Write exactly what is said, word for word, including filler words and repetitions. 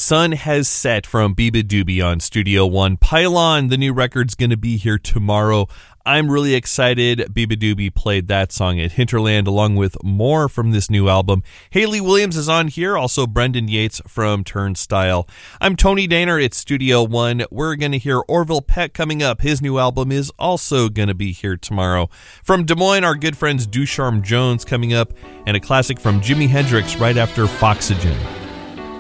sun has set from Biba Doobie on Studio One. Pylon, the new record's going to be here tomorrow. I'm really excited. Biba Doobie played that song at Hinterland along with more from this new album. Hayley Williams is on here, also Brendan Yates from Turnstile. I'm Tony Daner at Studio One. We're going to hear Orville Peck coming up. His new album is also going to be here tomorrow. From Des Moines, our good friends Ducharme Jones coming up, and a classic from Jimi Hendrix right after Foxygen.